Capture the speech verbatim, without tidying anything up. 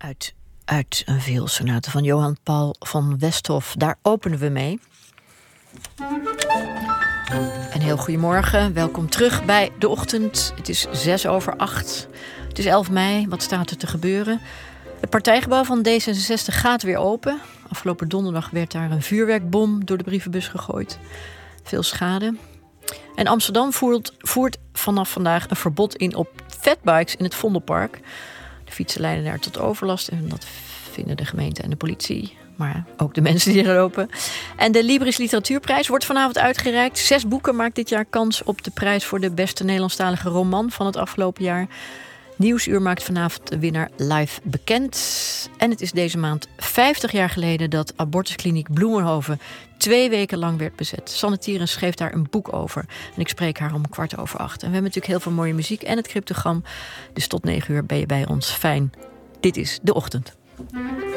Uit, uit een violsonate van Johann Paul van Westhoff. Daar openen we mee. Een heel goedemorgen. Welkom terug bij De Ochtend. Het is zes over acht. Het is elf mei. Wat staat er te gebeuren? Het partijgebouw van D zesenzestig gaat weer open. Afgelopen donderdag werd daar een vuurwerkbom door de brievenbus gegooid. Veel schade. En Amsterdam voert, voert vanaf vandaag een verbod in op fatbikes in het Vondelpark. De fietsen leiden daar tot overlast en dat vinden de gemeente en de politie. Maar ook de mensen die er lopen. En de Libris Literatuurprijs wordt vanavond uitgereikt. Zes boeken maakt dit jaar kans op de prijs voor de beste Nederlandstalige roman van het afgelopen jaar. Nieuwsuur maakt vanavond de winnaar live bekend. En het is deze maand vijftig jaar geleden dat abortuskliniek Bloemenhoven twee weken lang werd bezet. Sanne Tierens schreef daar een boek over. En ik spreek haar om kwart over acht. En we hebben natuurlijk heel veel mooie muziek en het cryptogram. Dus tot negen uur ben je bij ons. Fijn. Dit is De Ochtend.